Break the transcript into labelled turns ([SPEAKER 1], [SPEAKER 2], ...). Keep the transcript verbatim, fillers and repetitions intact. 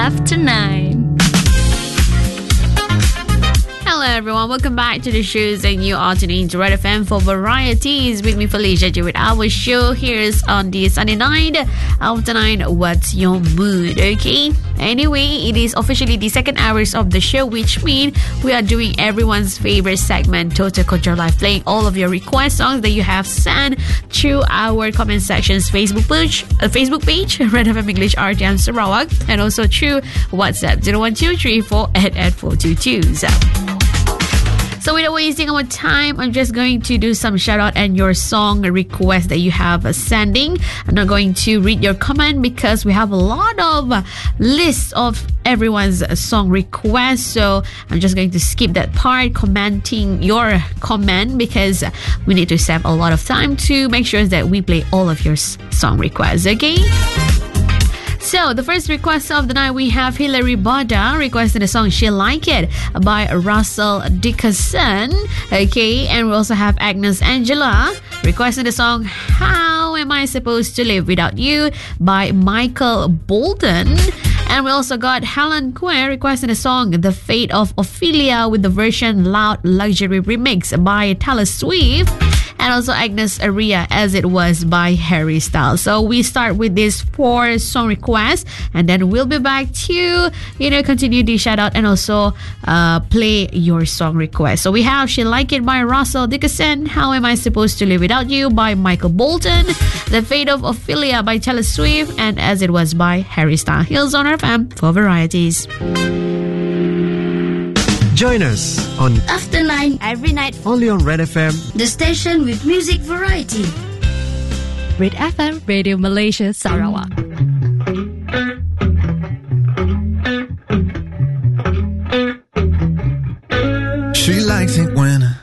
[SPEAKER 1] after nine. Hello everyone, welcome back to the shows, and you are tuning into Red F M for Varieties with me, Felicia J, with our show. Here's on the Sunday night after nine. What's your mood? Okay, anyway, it is officially the second hours of the show, which means we are doing everyone's favorite segment, Total Control Live, playing all of your request songs that you have sent through our comment sections Facebook page, uh, Facebook page Red F M English R T M Sarawak, and also through WhatsApp zero one two three four eight eight four two two. So So without wasting our time, I'm just going to do some shout out and your song request that you have sending. I'm not going to read your comment because we have a lot of lists of everyone's song requests. So I'm just going to skip that part, commenting your comment, because we need to save a lot of time to make sure that we play all of your song requests, okay? So, the first request of the night, we have Hilary Bada requesting the song She Like It by Russell Dickerson. Okay, and we also have Agnes Angela requesting the song How Am I Supposed to Live Without You by Michael Bolton. And we also got Helen Quinn requesting the song The Fate of Ophelia with the version Loud Luxury Remix by Taylor Swift. And also Agnes Aria, As It Was by Harry Styles. So we start with these four song requests, and then we'll be back to, you know, continue the shout out and also uh, play your song request. So we have She Like It by Russell Dickerson, How Am I Supposed to Live Without You by Michael Bolton, The Fate of Ophelia by Taylor Swift, and As It Was by Harry Styles. Here's on R F M for Varieties.
[SPEAKER 2] Join us on
[SPEAKER 3] After nine
[SPEAKER 1] every night
[SPEAKER 2] only on Red F M,
[SPEAKER 3] the station with music variety.
[SPEAKER 1] Red F M, Radio Malaysia, Sarawak.
[SPEAKER 4] She likes it when